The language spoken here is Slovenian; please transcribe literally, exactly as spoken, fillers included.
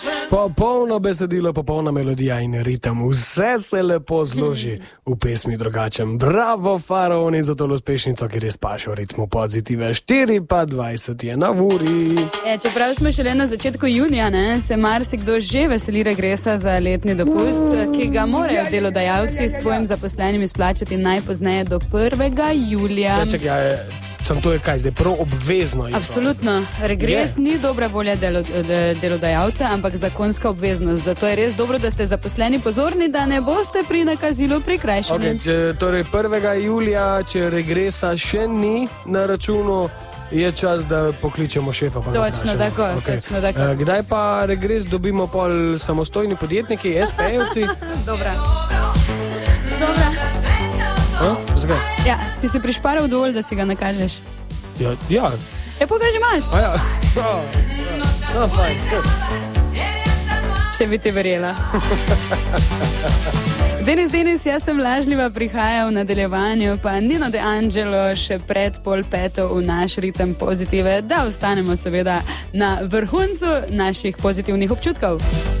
Popolno besedilo, popolna melodija in ritem, vse se lepo zloži v pesmi drugačen. Bravo, faraoni, za to uspešnico, ki res paše v ritmu pozitive. štiri pa dvajset je na uri. E, čeprav smo šele na začetku junija, ne, se marsikdo že veseli regresa za letni dopust, ki ga morajo delodajalci svojim zaposlenim izplačati najpozneje do prvega julija. Ja, čak, ja, sem to je kaj, zdaj prav obvezno. Absolutno. Regres je. Ni dobra volja delo, de, delodajalca, ampak zakonska obveznost. Zato je res dobro, da ste zaposleni pozorni, da ne boste pri nakazilu prikrajšani. Okay, torej prvega julija, če regresa še ni na računu, je čas, da pokličemo šefa. Pa točno tako, okay. točno tako. Uh, kdaj pa regres dobimo pol samostojni podjetniki, es pe jevci? Dobra. Dobra. Ha? Zakaj? Ja, si si prišparal dovolj, da si ga nakažeš? Ja, ja. E, pokaži imaš. A ja. Oh, no, fajn. Če bi te verjela. Denis, Denis, jaz sem lažljiva, prihaja v nadaljevanju, pa Nino De Angelo še pred pol peto v naš ritem pozitive, da ostanemo seveda na vrhuncu naših pozitivnih občutkov.